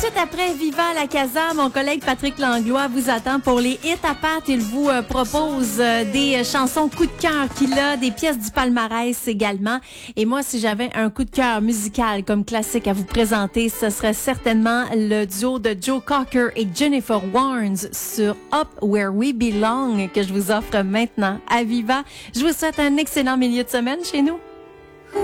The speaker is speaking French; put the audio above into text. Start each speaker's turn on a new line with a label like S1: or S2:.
S1: suite après Viva la Casa, mon collègue Patrick Langlois vous attend pour les hits à pattes. Il vous propose des chansons coup de cœur qu'il a, des pièces du palmarès également. Et moi, si j'avais un coup de cœur musical comme classique à vous présenter, ce serait certainement le duo de Joe Cocker et Jennifer Warnes sur Up Where We Belong que je vous offre maintenant à Viva. Je vous souhaite un excellent milieu de semaine chez nous.